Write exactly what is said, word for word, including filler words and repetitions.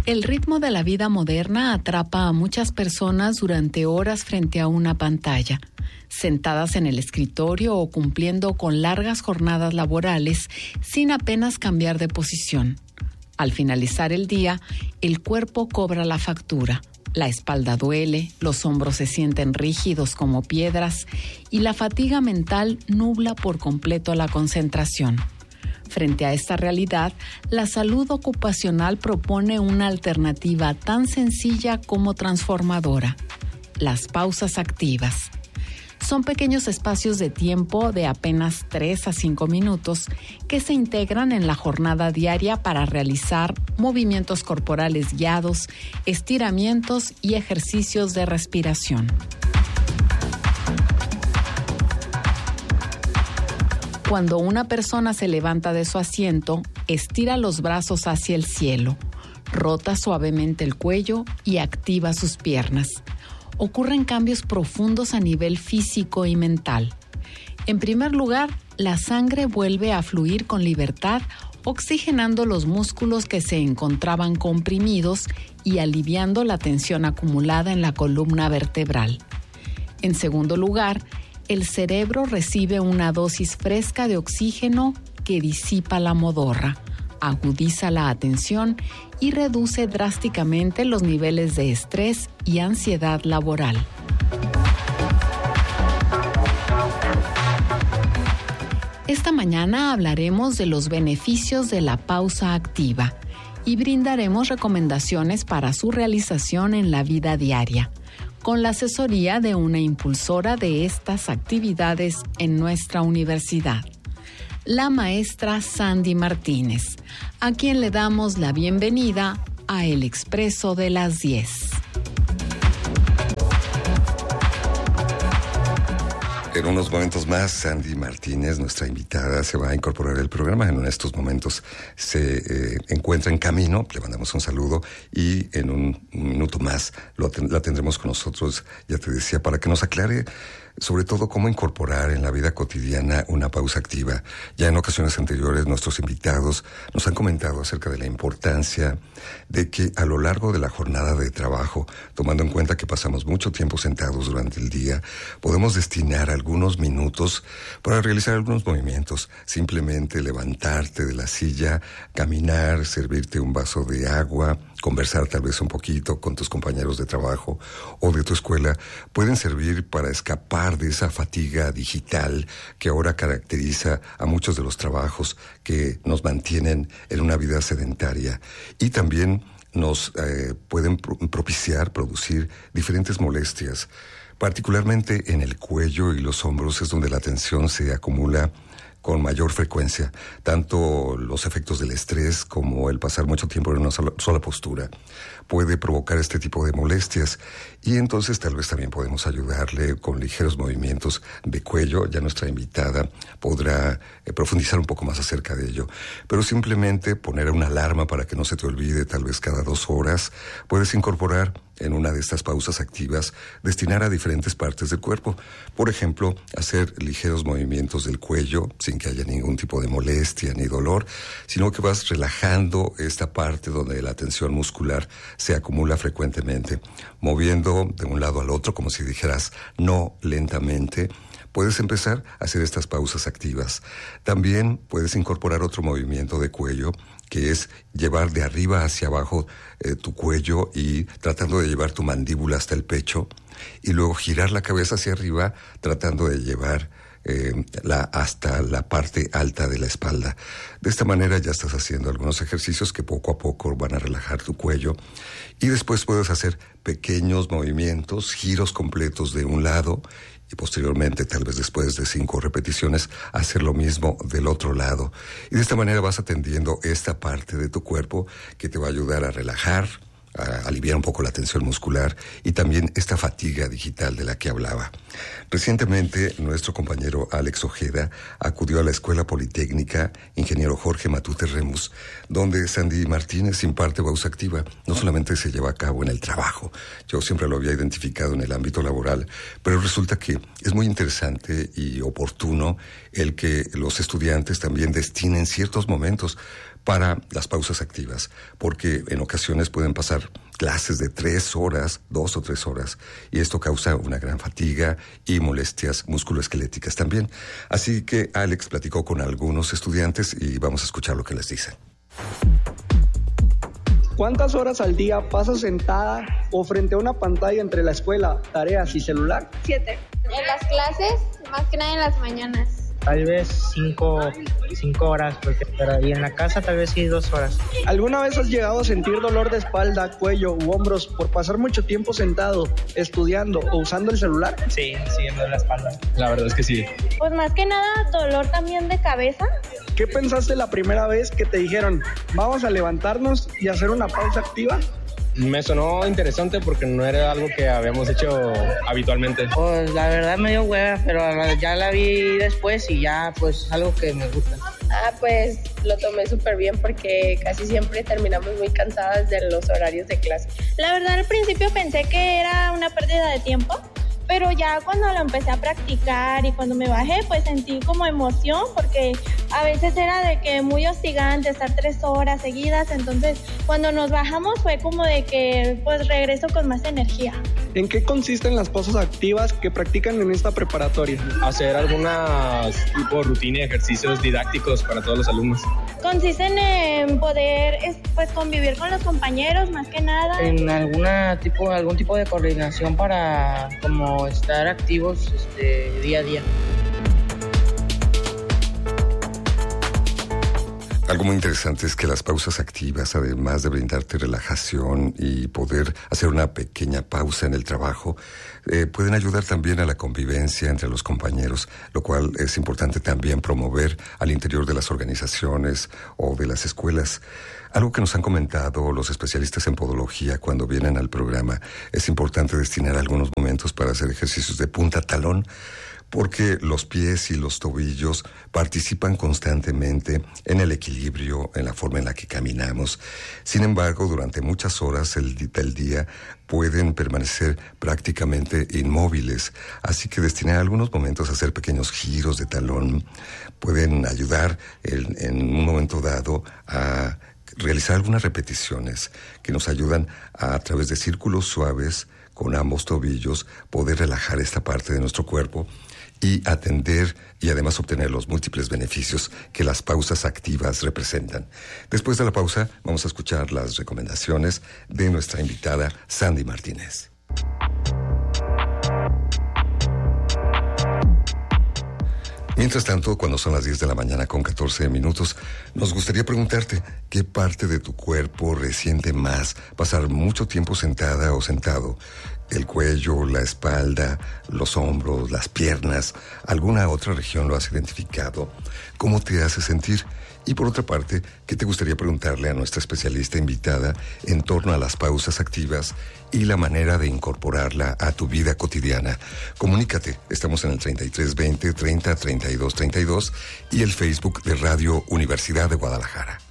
El ritmo de la vida moderna atrapa a muchas personas durante horas frente a una pantalla, sentadas en el escritorio o cumpliendo con largas jornadas laborales sin apenas cambiar de posición. Al finalizar el día, el cuerpo cobra la factura. La espalda duele, los hombros se sienten rígidos como piedras y la fatiga mental nubla por completo la concentración. Frente a esta realidad, la salud ocupacional propone una alternativa tan sencilla como transformadora: las pausas activas. Son pequeños espacios de tiempo de apenas tres a cinco minutos que se integran en la jornada diaria para realizar movimientos corporales guiados, estiramientos y ejercicios de respiración. Cuando una persona se levanta de su asiento, estira los brazos hacia el cielo, rota suavemente el cuello y activa sus piernas. Ocurren cambios profundos a nivel físico y mental. En primer lugar, la sangre vuelve a fluir con libertad, oxigenando los músculos que se encontraban comprimidos y aliviando la tensión acumulada en la columna vertebral. En segundo lugar, el cerebro recibe una dosis fresca de oxígeno que disipa la modorra, agudiza la atención y reduce drásticamente los niveles de estrés y ansiedad laboral. Esta mañana hablaremos de los beneficios de la pausa activa y brindaremos recomendaciones para su realización en la vida diaria, con la asesoría de una impulsora de estas actividades en nuestra universidad, la maestra Sandy Martínez, a quien le damos la bienvenida a El Expreso de las diez. En unos momentos más, Sandy Martínez, nuestra invitada, se va a incorporar al programa. En estos momentos se eh, encuentra en camino, le mandamos un saludo y en un, un minuto más lo, la tendremos con nosotros, ya te decía, para que nos aclare sobre todo cómo incorporar en la vida cotidiana una pausa activa. Ya en ocasiones anteriores nuestros invitados nos han comentado acerca de la importancia de que a lo largo de la jornada de trabajo, tomando en cuenta que pasamos mucho tiempo sentados durante el día, podemos destinar algunos minutos para realizar algunos movimientos. Simplemente levantarte de la silla, caminar, servirte un vaso de agua, conversar tal vez un poquito con tus compañeros de trabajo o de tu escuela, pueden servir para escapar de esa fatiga digital que ahora caracteriza a muchos de los trabajos que nos mantienen en una vida sedentaria, y también nos eh, pueden pro- propiciar, producir diferentes molestias, particularmente en el cuello y los hombros es donde la tensión se acumula con mayor frecuencia, tanto los efectos del estrés como el pasar mucho tiempo en una sola, sola postura puede provocar este tipo de molestias, y entonces tal vez también podemos ayudarle con ligeros movimientos de cuello. Ya nuestra invitada podrá eh, profundizar un poco más acerca de ello, pero simplemente poner una alarma para que no se te olvide, tal vez cada dos horas, puedes incorporar en una de estas pausas activas, destinar a diferentes partes del cuerpo. Por ejemplo, hacer ligeros movimientos del cuello sin que haya ningún tipo de molestia ni dolor, sino que vas relajando esta parte donde la tensión muscular se acumula frecuentemente, moviendo de un lado al otro como si dijeras no lentamente. Puedes empezar a hacer estas pausas activas. También puedes incorporar otro movimiento de cuello, que es llevar de arriba hacia abajo eh, tu cuello y tratando de llevar tu mandíbula hasta el pecho, y luego girar la cabeza hacia arriba tratando de llevar eh, la, hasta la parte alta de la espalda. De esta manera ya estás haciendo algunos ejercicios que poco a poco van a relajar tu cuello, y después puedes hacer pequeños movimientos, giros completos de un lado, y posteriormente, tal vez después de cinco repeticiones, hacer lo mismo del otro lado. Y de esta manera vas atendiendo esta parte de tu cuerpo que te va a ayudar a relajar, a aliviar un poco la tensión muscular y también esta fatiga digital de la que hablaba. Recientemente, nuestro compañero Alex Ojeda acudió a la Escuela Politécnica Ingeniero Jorge Matute Remus, donde Sandy Martínez imparte pausa activa. No solamente se lleva a cabo en el trabajo, yo siempre lo había identificado en el ámbito laboral, pero resulta que es muy interesante y oportuno el que los estudiantes también destinen ciertos momentos para las pausas activas, porque en ocasiones pueden pasar clases de tres horas, dos o tres horas, y esto causa una gran fatiga y molestias musculoesqueléticas también. Así que Alex platicó con algunos estudiantes y vamos a escuchar lo que les dicen. ¿Cuántas horas al día pasas sentada o frente a una pantalla entre la escuela, tareas y celular? Siete. En las clases, más que nada en las mañanas. Tal vez cinco, cinco horas, porque, pero y en la casa tal vez sí dos horas. ¿Alguna vez has llegado a sentir dolor de espalda, cuello u hombros por pasar mucho tiempo sentado, estudiando o usando el celular? Sí, sí, me duele la espalda. La verdad es que sí. Pues más que nada dolor también de cabeza. ¿Qué pensaste la primera vez que te dijeron, vamos a levantarnos y hacer una pausa activa? Me sonó interesante porque no era algo que habíamos hecho habitualmente. Pues la verdad me dio hueva, pero ya la vi después y ya pues algo que me gusta. Ah, pues lo tomé súper bien porque casi siempre terminamos muy cansadas de los horarios de clase. La verdad al principio pensé que era una pérdida de tiempo, pero ya cuando lo empecé a practicar y cuando me bajé, pues sentí como emoción porque a veces era de que muy hostigante estar tres horas seguidas, entonces cuando nos bajamos fue como de que pues regreso con más energía. ¿En qué consisten las pausas activas que practican en esta preparatoria? Hacer algunas tipo rutina y ejercicios didácticos para todos los alumnos. Consisten en poder pues convivir con los compañeros más que nada. En alguna tipo, algún tipo de coordinación para como estar activos este, día a día. Algo muy interesante es que las pausas activas, además de brindarte relajación y poder hacer una pequeña pausa en el trabajo, eh, pueden ayudar también a la convivencia entre los compañeros, lo cual es importante también promover al interior de las organizaciones o de las escuelas. Algo que nos han comentado los especialistas en podología cuando vienen al programa, es importante destinar algunos momentos para hacer ejercicios de punta talón, porque los pies y los tobillos participan constantemente en el equilibrio, en la forma en la que caminamos. Sin embargo, durante muchas horas del día pueden permanecer prácticamente inmóviles, así que destinar algunos momentos a hacer pequeños giros de talón pueden ayudar en, en un momento dado a realizar algunas repeticiones que nos ayudan a, a través de círculos suaves con ambos tobillos, poder relajar esta parte de nuestro cuerpo y atender y además obtener los múltiples beneficios que las pausas activas representan. Después de la pausa vamos a escuchar las recomendaciones de nuestra invitada Sandy Martínez. Mientras tanto, cuando son las diez de la mañana con catorce minutos, nos gustaría preguntarte qué parte de tu cuerpo resiente más pasar mucho tiempo sentada o sentado. El cuello, la espalda, los hombros, las piernas, ¿alguna otra región lo has identificado? ¿Cómo te hace sentir? Y por otra parte, ¿qué te gustaría preguntarle a nuestra especialista invitada en torno a las pausas activas y la manera de incorporarla a tu vida cotidiana? Comunícate, estamos en el treinta y tres veinte, treinta, treinta y dos, treinta y dos y el Facebook de Radio Universidad de Guadalajara.